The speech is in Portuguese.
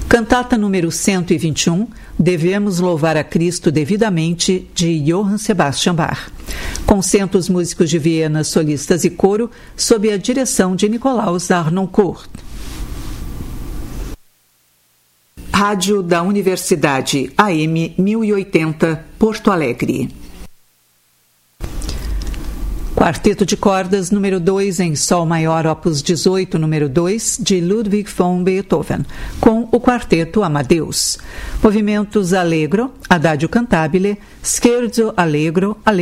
Cantata número 121, Devemos Louvar a Cristo Devidamente, de Johann Sebastian Bach. Concentos músicos de Viena, solistas e coro, sob a direção de Nicolaus Arnoncourt. Rádio da Universidade, AM 1080, Porto Alegre. Quarteto de cordas número 2 em Sol maior, opus 18, número 2, de Ludwig von Beethoven, com o quarteto Amadeus. Movimentos Allegro, Adagio cantabile, Scherzo allegro,